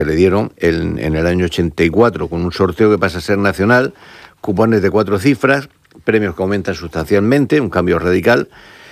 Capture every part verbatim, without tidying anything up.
le dieron en, en el año ochenta y cuatro con un sorteo que pasa a ser nacional, cupones de cuatro cifras, premios que aumentan sustancialmente, un cambio radical.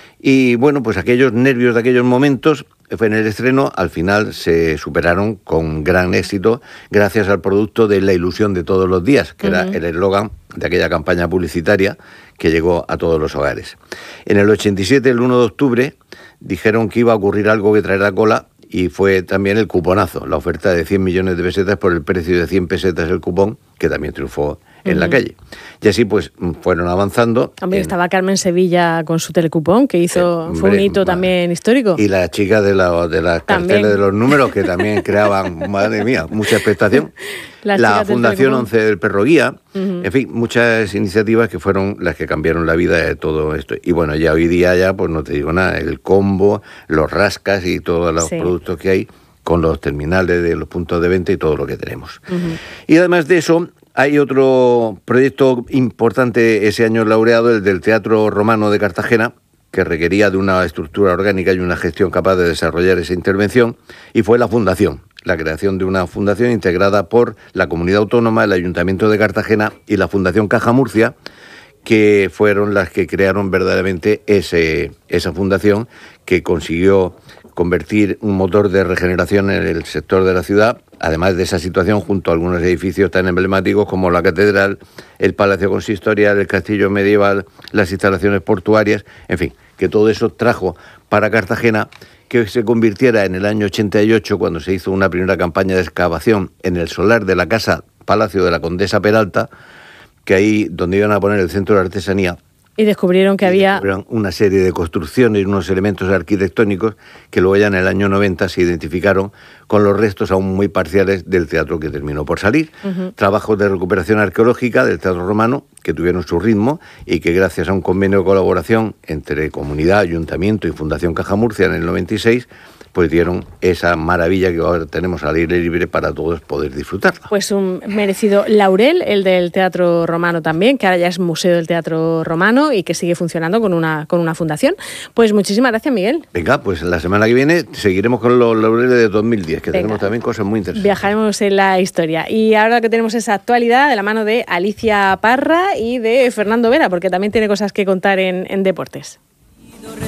Y bueno, pues aquellos nervios de aquellos momentos en el estreno al final se superaron con gran éxito gracias al producto de la ilusión de todos los días, que uh-huh. era el eslogan de aquella campaña publicitaria que llegó a todos los hogares. En el ochenta y siete, el uno de octubre, dijeron que iba a ocurrir algo que traerá cola, y fue también el cuponazo, la oferta de cien millones de pesetas por el precio de cien pesetas el cupón, que también triunfó en uh-huh. la calle. Y así pues fueron avanzando. También en... estaba Carmen Sevilla con su telecupón, que hizo, eh, hombre, fue un hito también histórico. Y la chica de, la, de las carteles de los números, que también creaban, madre mía, mucha expectación. La, la Fundación once del Perro Guía, uh-huh. en fin, muchas iniciativas que fueron las que cambiaron la vida de todo esto. Y bueno, ya hoy día ya, pues no te digo nada, el combo, los rascas y todos los sí. productos que hay con los terminales de los puntos de venta y todo lo que tenemos. Uh-huh. Y además de eso, hay otro proyecto importante ese año laureado, el del Teatro Romano de Cartagena, que requería de una estructura orgánica y una gestión capaz de desarrollar esa intervención, y fue la fundación. La creación de una fundación integrada por la Comunidad Autónoma, el Ayuntamiento de Cartagena y la Fundación Caja Murcia, que fueron las que crearon verdaderamente ese, esa fundación que consiguió convertir un motor de regeneración en el sector de la ciudad, además de esa situación junto a algunos edificios tan emblemáticos como la Catedral, el Palacio Consistorial, el Castillo Medieval, las instalaciones portuarias, en fin, que todo eso trajo para Cartagena que se convirtiera en el año ochenta y ocho, cuando se hizo una primera campaña de excavación en el solar de la Casa Palacio de la Condesa Peralta, que ahí donde iban a poner el centro de artesanía. Y descubrieron que y había... Descubrieron una serie de construcciones y unos elementos arquitectónicos que luego ya en el año noventa se identificaron con los restos aún muy parciales del teatro que terminó por salir. Uh-huh. Trabajos de recuperación arqueológica del Teatro Romano que tuvieron su ritmo y que gracias a un convenio de colaboración entre Comunidad, Ayuntamiento y Fundación Caja Murcia en el noventa y seis, pues dieron esa maravilla que ahora tenemos al aire libre para todos poder disfrutarla. Pues un merecido laurel, el del Teatro Romano también, que ahora ya es Museo del Teatro Romano y que sigue funcionando con una, con una fundación. Pues muchísimas gracias, Miguel. Venga, pues la semana que viene seguiremos con los laureles de dos mil diez, que Venga. tenemos también cosas muy interesantes. Viajaremos en la historia. Y ahora que tenemos esa actualidad de la mano de Alicia Parra y de Fernando Vera, porque también tiene cosas que contar en, en deportes.